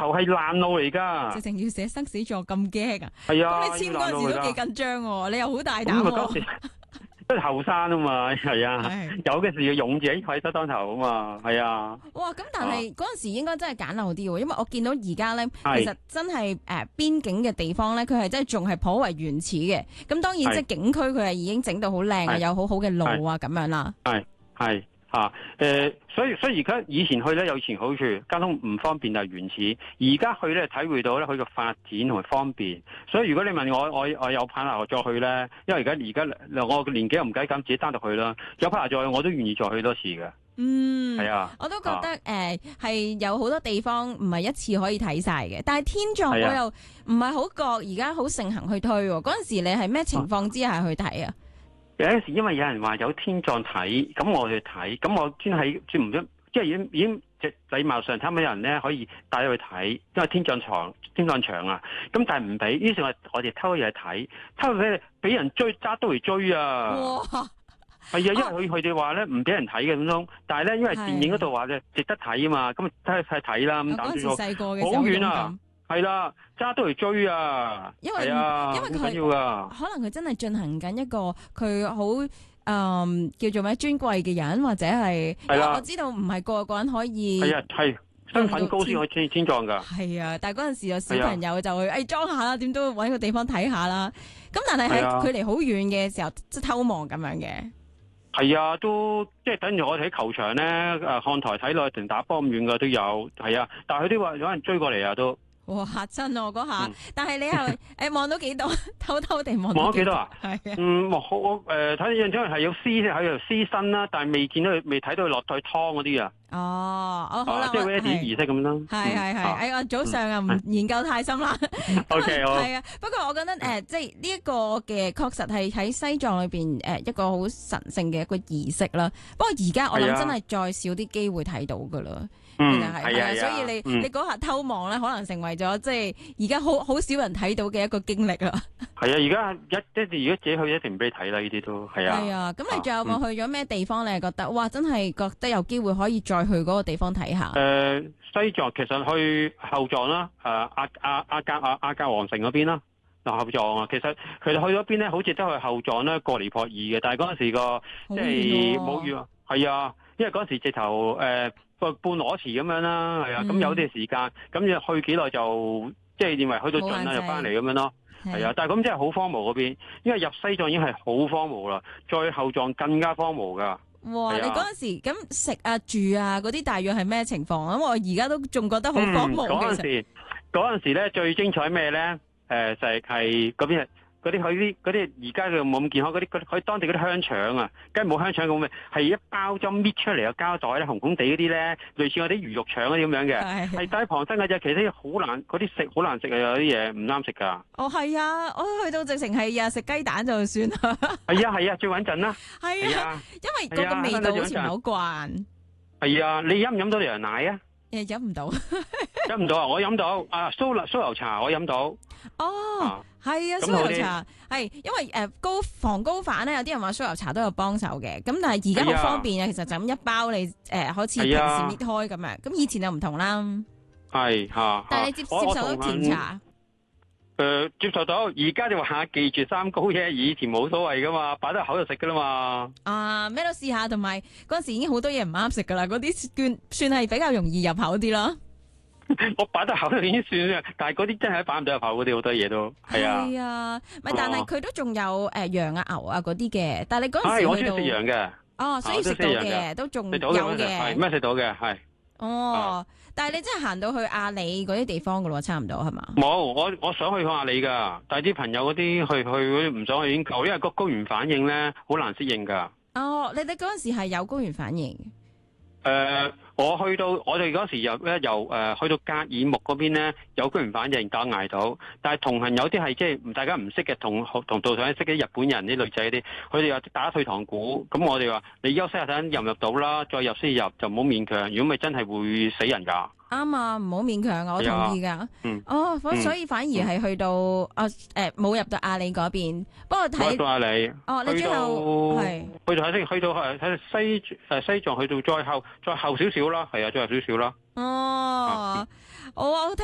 頭係爛路嚟噶， 直情要寫生死狀咁驚啊！ 係啊， 咁你簽嗰陣時都幾緊張喎，你又好大膽咁啊， 喎。 嗰時都係後生啊嘛，係啊，有嘅時要勇住喺海德當頭啊嘛，係啊。 哇！咁但係嗰陣時應該真係簡陋啲喎，因為我見到而家咧，其實真係邊境嘅地方咧，佢係真係仲係頗為原始嘅。咁當然即係景區佢係已經整到好靚啊，有好好嘅路啊咁樣啦。 係所以而家以前去咧有以前好處，交通唔方便但係原始。而家去咧體會到咧佢個發展同埋方便。所以如果你問我有拍下我再去咧，因為而家我年紀又唔計咁，自己單獨去啦。有拍下再去我都願意再去多次嘅。係啊， 我都覺得係有好多地方唔係一次可以睇晒嘅。但係天葬我又唔係好覺而家好盛行去推喎。嗰陣時你係咩情況之下去睇啊？ 有陣時因為有人話有天葬睇，咁我去睇，咁我專係唔咗，即係已經即禮貌上，睇下有人咧可以帶佢去睇，因為天葬場啊，咁但係唔俾，於是我哋偷嘢睇，偷佢俾人追，揸刀嚟追啊！哇！係啊，因為佢哋話咧唔俾人睇嘅咁樣，但係咧因為電影嗰度話咧值得睇啊嘛，咁睇啦咁。嗰陣時細個嘅時候好遠啊！係啦，揸刀嚟追啊！因為佢要噶， 可能佢真係進行緊一個佢好叫做咩尊貴嘅人，或者係我知道唔係個個人可以係身份高先可以天葬噶。係啊，但係嗰陣時有小朋友就去裝下啦，點都搵個地方睇下啦。咁但係喺距離好遠嘅時候，即係偷望咁樣嘅。 係啊，都即係等於我哋喺球場咧看台睇落定打波咁遠嘅都有。係啊，但係佢啲話有人追過嚟啊都。 哇！嚇親我嗰下，但係你又望到幾多？偷偷地望到幾多啊？ 係啊。 我睇印象係有屍喺度屍身啦，但係未睇到佢落去湯嗰啲啊。 好啦， 即係一啲儀式咁啦。 係。我早上啊唔研究太深啦。 OK， 好。 係啊，不過我覺得即係呢一個嘅確實係喺西藏裏邊一個好神聖嘅一個儀式啦。不過而家我諗真係再少啲機會睇到噶啦。係所以你嗰下偷望咧，可能成為咗即係而家好少人睇到嘅一個經歷啦。 係啊，而家如果自己去一定唔俾你睇啦，呢啲都係啊。係啊，咁你仲有冇去咗咩地方？你係覺得哇，真係覺得有機會可以再去嗰個地方睇下？ 西藏其實去後藏啦，阿格皇城嗰邊啦，後藏啊。其實佢哋去嗰邊咧，好似都去後藏啦，過尼泊爾嘅。但係嗰陣時即係冇雨啊。係啊，因為嗰陣時直頭半裸辭咁樣啦，係啊，咁有啲時間，咁要去幾耐就即係認為去到盡啦，就翻嚟咁樣咯，係啊，但係咁真係好荒蕪嗰邊，因為入西藏已經係好荒蕪啦，再後藏更加荒蕪噶。 哇！你嗰陣時咁食啊住啊嗰啲大約係咩情況啊？我而家都仲覺得好荒蕪。 嗰陣時咧最精彩咩咧？就係嗰邊嗰啲而家嘅冇咁健康，佢當地嗰啲香腸啊，梗係冇香腸咁嘅，係一包裝搣出嚟嘅膠袋咧，紅紅地嗰啲咧，類似我啲魚肉腸嗰啲咁樣嘅，係帶旁身嘅啫。其實好難，嗰啲食好難食啊，有啲嘢唔啱食噶。 係啊，我去到直情係食雞蛋就算啦。 係啊，最穩陣啦。 係啊，因為個味道好似唔係好慣。 係啊，你飲唔飲到羊奶啊？ 飲唔到。 飲唔到啊！我飲到酥油茶，我飲到。 係啊，酥油茶係因為防高反咧，有啲人話酥油茶都有幫手嘅。咁但係而家好方便啊，其實就咁一包你好似平時搣開咁樣。咁以前就唔同啦。 係但係你接受到甜茶？ 接受到。而家就話記住三高啫，以前冇所謂噶嘛，擺得口就食噶啦嘛。 咩都試下，同埋嗰陣時已經好多嘢唔啱食噶啦，嗰啲算係比較容易入口啲啦。 我擺得口就已經算啦，但係嗰啲真係擺唔到入口嗰啲好多嘢都係啊。係啊， 但係佢都仲有羊啊牛啊嗰啲嘅。但係你嗰陣時我中意食羊嘅。 所以食到嘅都仲有嘅。 係咩食到嘅係。 但係你真係行到去阿里嗰啲地方噶咯，差唔多係嘛？ 冇，我想去阿里噶，但係啲朋友嗰啲去嗰啲唔想去已經夠，因為個高原反應咧好難適應噶。 你哋嗰陣時係有高原反應？ 我哋嗰時由去到格爾木嗰邊咧有高原反應，但捱到。但係同行有啲係即係大家唔識嘅，同道上識嘅日本人啲女仔啲，佢哋又打退堂鼓。咁我哋話你休息下睇入唔入到啦，再入先入，就唔好勉強。如果咪真係會死人㗎。啱啊，唔好勉強啊，我同意噶。所以反而係去到冇入到阿里嗰邊。不過睇到阿里。 你之後係去到睇西藏，去到再後少少啦，係啊，再後少少啦。 我